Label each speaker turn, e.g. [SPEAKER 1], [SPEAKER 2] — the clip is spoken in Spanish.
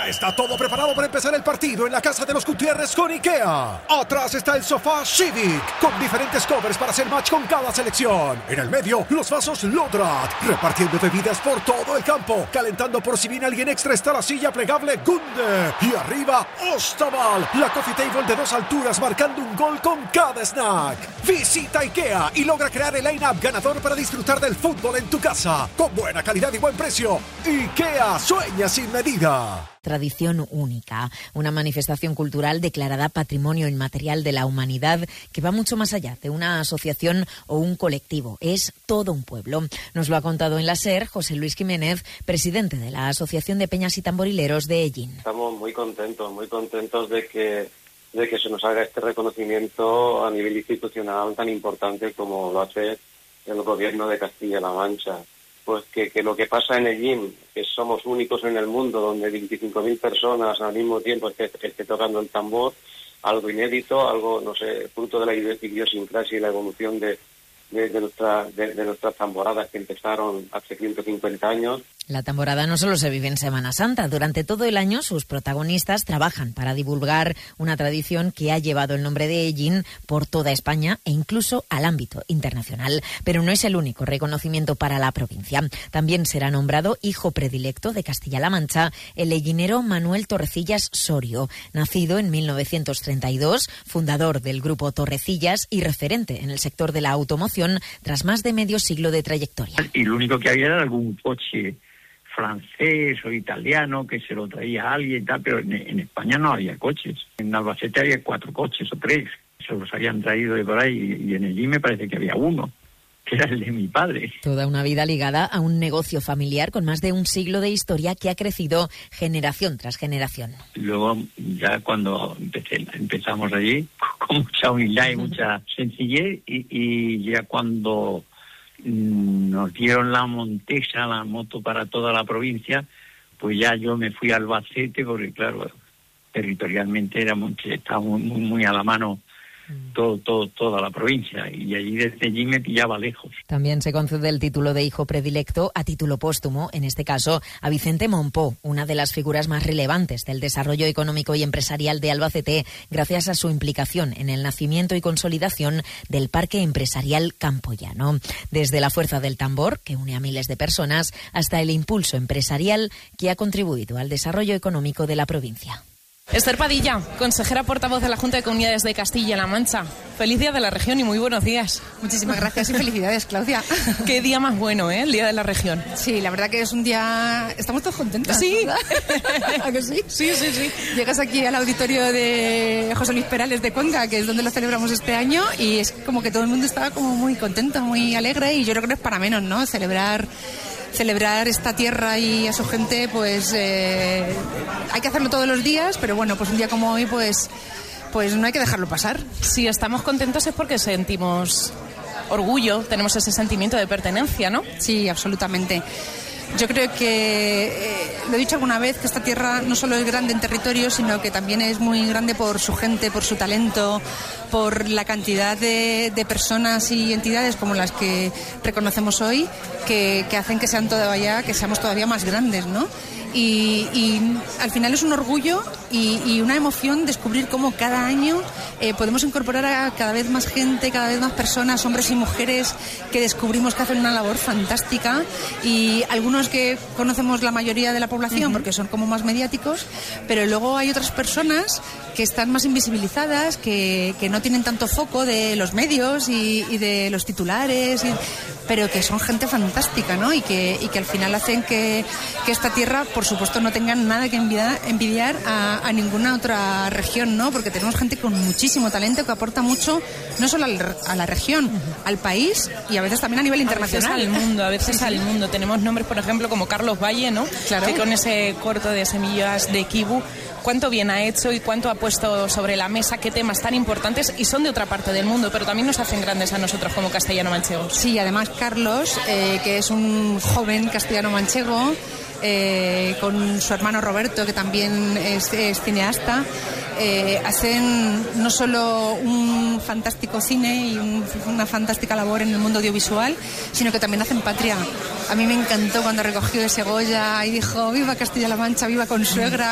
[SPEAKER 1] Ya está todo preparado para empezar el partido en la casa de los Gutiérrez con IKEA. Atrás está el sofá Civic, con diferentes covers para hacer match con cada selección. En el medio, los vasos Lodrat, repartiendo bebidas por todo el campo. Calentando por si viene alguien extra está la silla plegable Gunde. Y arriba, Ostaval, la coffee table de 2 alturas marcando un gol con cada snack. Visita IKEA y logra crear el line-up ganador para disfrutar del fútbol en tu casa. Con buena calidad y buen precio. IKEA, sueña sin medida.
[SPEAKER 2] Tradición única, una manifestación cultural declarada Patrimonio Inmaterial de la Humanidad que va mucho más allá de una asociación o un colectivo, es todo un pueblo. Nos lo ha contado en la SER José Luis Jiménez, presidente de la Asociación de Peñas y Tamborileros de Ellín.
[SPEAKER 3] Estamos muy contentos de que se nos haga este reconocimiento a nivel institucional tan importante como lo hace el gobierno de Castilla-La Mancha. Pues que lo que pasa en Ellín, que somos únicos en el mundo, donde 25.000 personas al mismo tiempo esté tocando el tambor, algo inédito, algo, no sé, fruto de la idiosincrasia y la evolución de nuestras tamboradas que empezaron hace 150 años.
[SPEAKER 2] La tamborada no solo se vive en Semana Santa. Durante todo el año sus protagonistas trabajan para divulgar una tradición que ha llevado el nombre de Ellín por toda España e incluso al ámbito internacional. Pero no es el único reconocimiento para la provincia. También será nombrado hijo predilecto de Castilla-La Mancha el ellinero Manuel Torrecillas Sorio, nacido en 1932, fundador del grupo Torrecillas y referente en el sector de la automoción tras más de medio siglo de trayectoria.
[SPEAKER 4] Y lo único que había era algún coche francés o italiano que se lo traía a alguien y tal, pero en España no había coches. En Albacete había 4 coches o 3, se los habían traído de por ahí, y en Ellín me parece que había uno, que era el de mi padre.
[SPEAKER 2] Toda una vida ligada a un negocio familiar con más de un siglo de historia que ha crecido generación tras generación.
[SPEAKER 4] Luego, ya cuando empezamos allí, con mucha humildad y mucha sencillez, y ya cuando nos dieron la Montesa, la moto para toda la provincia, pues ya yo me fui a Albacete, porque claro, territorialmente estaba muy a la mano toda la provincia, y allí desde allí me pillaba lejos.
[SPEAKER 2] También se concede el título de hijo predilecto a título póstumo, en este caso a Vicente Monpó, una de las figuras más relevantes del desarrollo económico y empresarial de Albacete, gracias a su implicación en el nacimiento y consolidación del Parque Empresarial Campoyano. Desde la fuerza del tambor, que une a miles de personas, hasta el impulso empresarial que ha contribuido al desarrollo económico de la provincia.
[SPEAKER 5] Esther Padilla, consejera portavoz de la Junta de Comunidades de Castilla-La Mancha. Feliz Día de la Región y muy buenos días.
[SPEAKER 6] Muchísimas gracias y felicidades, Claudia.
[SPEAKER 5] Qué día más bueno, ¿eh? El Día de la Región.
[SPEAKER 6] Sí, la verdad que es un día... Estamos todos contentos.
[SPEAKER 5] Sí.
[SPEAKER 6] ¿A que sí?
[SPEAKER 5] Sí.
[SPEAKER 6] Llegas aquí al auditorio de José Luis Perales de Cuenca, que es donde lo celebramos este año, y es como que todo el mundo estaba como muy contento, muy alegre, y yo creo que no es para menos, ¿no? Celebrar esta tierra y a su gente, pues hay que hacerlo todos los días, pero bueno, pues un día como hoy, pues no hay que dejarlo pasar.
[SPEAKER 5] Si estamos contentos es porque sentimos orgullo, tenemos ese sentimiento de pertenencia, ¿no?
[SPEAKER 6] Sí, absolutamente. Yo creo que, lo he dicho alguna vez, que esta tierra no solo es grande en territorio, sino que también es muy grande por su gente, por su talento, por la cantidad de personas y entidades como las que reconocemos hoy, que hacen que seamos todavía más grandes, ¿no? Y al final es un orgullo y una emoción descubrir cómo cada año podemos incorporar a cada vez más gente, cada vez más personas, hombres y mujeres, que descubrimos que hacen una labor fantástica, y algunos que conocemos la mayoría de la población porque son como más mediáticos, pero luego hay otras personas que están más invisibilizadas, que no tienen tanto foco de los medios y de los titulares, pero que son gente fantástica, ¿no? Y que al final hacen que esta tierra, por supuesto, no tenga nada que envidiar a ninguna otra región, ¿no? Porque tenemos gente con muchísimo talento que aporta mucho, no solo a la región, al país, y a veces también a nivel internacional.
[SPEAKER 5] A veces al mundo. Tenemos nombres, por ejemplo, como Carlos Valle, ¿no?
[SPEAKER 6] Claro.
[SPEAKER 5] Que con ese corto de Semillas de Kibu, cuánto bien ha hecho y cuánto ha puesto sobre la mesa, qué temas tan importantes, y son de otra parte del mundo, pero también nos hacen grandes a nosotros como castellano-manchegos.
[SPEAKER 6] Sí, además Carlos, que es un joven castellano-manchego, con su hermano Roberto, que también es cineasta, hacen no solo un fantástico cine y una fantástica labor en el mundo audiovisual, sino que también hacen patria. A mí me encantó cuando recogió ese Goya y dijo: viva Castilla-La Mancha, viva Consuegra.